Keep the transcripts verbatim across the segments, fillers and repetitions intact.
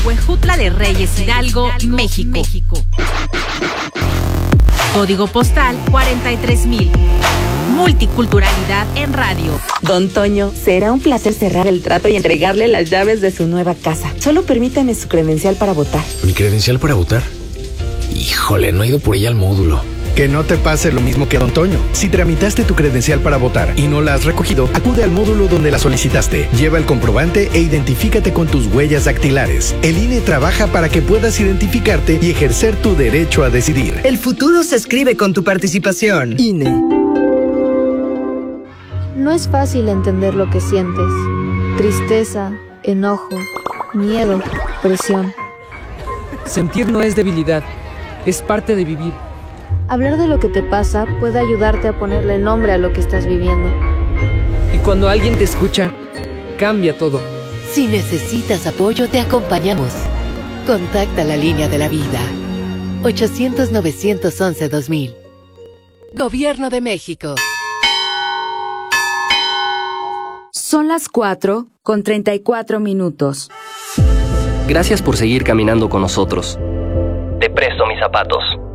Huejutla de Reyes, Hidalgo, México. México. Código postal cuarenta y tres mil. Multiculturalidad en radio. Don Toño, será un placer cerrar el trato y entregarle las llaves de su nueva casa. Solo permítame su credencial para votar. ¿Mi credencial para votar? Híjole, no he ido por ella al módulo. Que no te pase lo mismo que a Don Toño. Si tramitaste tu credencial para votar y no la has recogido, acude al módulo donde la solicitaste. Lleva el comprobante e identifícate con tus huellas dactilares. El I N E trabaja para que puedas identificarte y ejercer tu derecho a decidir. El futuro se escribe con tu participación. I N E. No es fácil entender lo que sientes. Tristeza, enojo, miedo, presión. Sentir no es debilidad, es parte de vivir. Hablar de lo que te pasa puede ayudarte a ponerle nombre a lo que estás viviendo. Y cuando alguien te escucha, cambia todo. Si necesitas apoyo, te acompañamos. Contacta la línea de la vida. ochocientos, novecientos once, dos mil. Gobierno de México. Son las cuatro con treinta y cuatro minutos. Gracias por seguir caminando con nosotros. Te presto mis zapatos.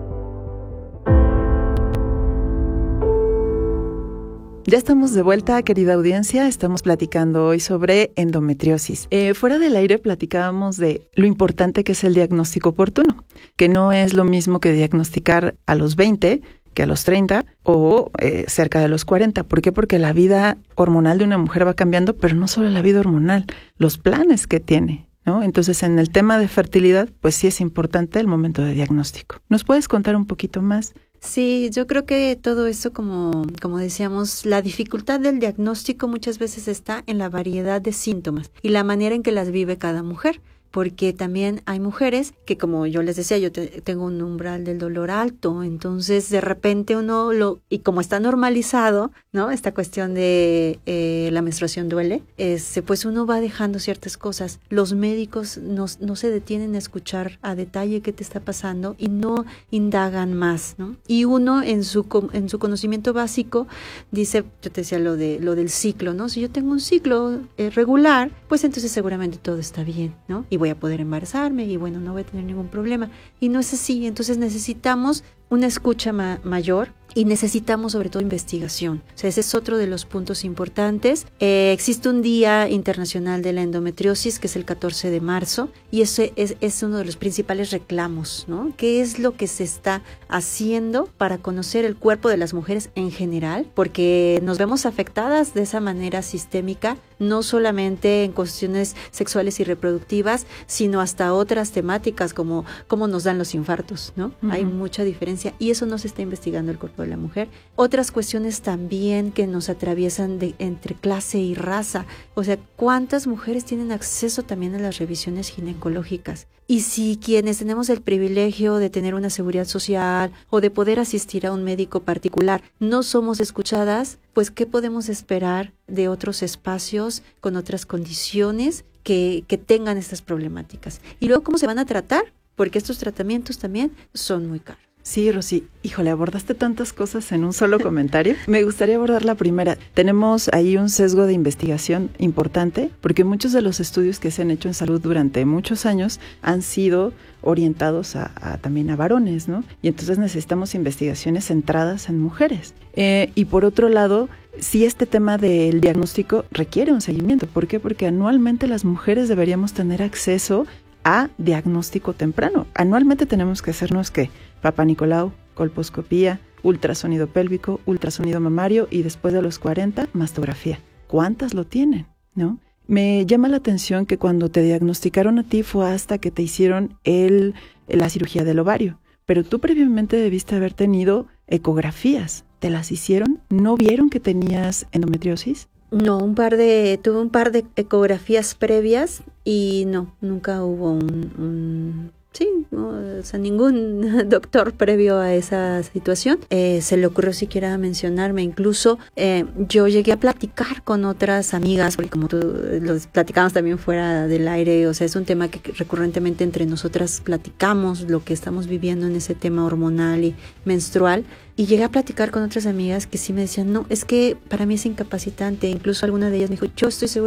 Ya estamos de vuelta, querida audiencia. Estamos platicando hoy sobre endometriosis. Eh, fuera del aire platicábamos de lo importante que es el diagnóstico oportuno, que no es lo mismo que diagnosticar a los veinte que a los treinta o eh, cerca de los cuarenta. ¿Por qué? Porque la vida hormonal de una mujer va cambiando, pero no solo la vida hormonal, los planes que tiene, ¿no? Entonces, en el tema de fertilidad, pues sí es importante el momento de diagnóstico. ¿Nos puedes contar un poquito más? Sí, yo creo que todo eso, como, como decíamos, la dificultad del diagnóstico muchas veces está en la variedad de síntomas y la manera en que las vive cada mujer. Porque también hay mujeres que, como yo les decía, yo te, tengo un umbral del dolor alto, entonces de repente uno lo, y como está normalizado, ¿no? Esta cuestión de eh, la menstruación duele, es, pues uno va dejando ciertas cosas. Los médicos no, no se detienen a escuchar a detalle qué te está pasando y no indagan más, ¿no? Y uno en su en su conocimiento básico dice, yo te decía lo de lo del ciclo, ¿no? Si yo tengo un ciclo eh, regular, pues entonces seguramente todo está bien, ¿no? Y voy a poder embarazarme y bueno, no voy a tener ningún problema. Y no es así, entonces necesitamos una escucha ma- mayor y necesitamos sobre todo investigación. O sea, ese es otro de los puntos importantes. Eh, existe un Día Internacional de la Endometriosis que es el catorce de marzo y ese es, es uno de los principales reclamos, ¿no? ¿Qué es lo que se está haciendo para conocer el cuerpo de las mujeres en general? Porque nos vemos afectadas de esa manera sistémica, no solamente en cuestiones sexuales y reproductivas, sino hasta otras temáticas como cómo nos dan los infartos, ¿no? Uh-huh. Hay mucha diferencia y eso no se está investigando el cuerpo de la mujer. Otras cuestiones también que nos atraviesan de, entre clase y raza. O sea, ¿cuántas mujeres tienen acceso también a las revisiones ginecológicas? Y si quienes tenemos el privilegio de tener una seguridad social o de poder asistir a un médico particular no somos escuchadas, pues ¿qué podemos esperar de otros espacios con otras condiciones que, que tengan estas problemáticas? Y luego, ¿cómo se van a tratar? Porque estos tratamientos también son muy caros. Sí, Rosy, híjole, abordaste tantas cosas en un solo comentario. Me gustaría abordar la primera. Tenemos ahí un sesgo de investigación importante porque muchos de los estudios que se han hecho en salud durante muchos años han sido orientados a, a también a varones, ¿no? Y entonces necesitamos investigaciones centradas en mujeres. Eh, y por otro lado, sí, este tema del diagnóstico requiere un seguimiento. ¿Por qué? Porque anualmente las mujeres deberíamos tener acceso a diagnóstico temprano. Anualmente tenemos que hacernos, ¿qué? Papá Nicolau, colposcopía, ultrasonido pélvico, ultrasonido mamario y después de los cuarenta, mastografía. ¿Cuántas lo tienen? ¿No? Me llama la atención que cuando te diagnosticaron a ti fue hasta que te hicieron el, la cirugía del ovario, pero tú previamente debiste haber tenido ecografías. ¿Te las hicieron? ¿No vieron que tenías endometriosis? No, un par de, tuve un par de ecografías previas y no, nunca hubo un, un sí, no, o sea, ningún doctor previo a esa situación eh, se le ocurrió siquiera mencionarme. Incluso eh, yo llegué a platicar con otras amigas, porque como tú los platicamos también fuera del aire, o sea, es un tema que recurrentemente entre nosotras platicamos, lo que estamos viviendo en ese tema hormonal y menstrual. Y llegué a platicar con otras amigas que sí me decían, no, es que para mí es incapacitante. Incluso alguna de ellas me dijo, yo estoy segura